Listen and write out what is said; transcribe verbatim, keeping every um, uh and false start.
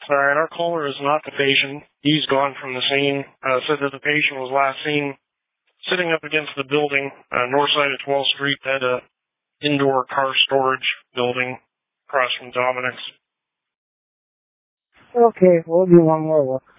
All right, our caller is not the patient. He's gone from the scene. Uh, said that the patient was last seen sitting up against the building, uh, north side of twelfth street, at a indoor car storage building across from Dominic's. Okay, we'll do one more look.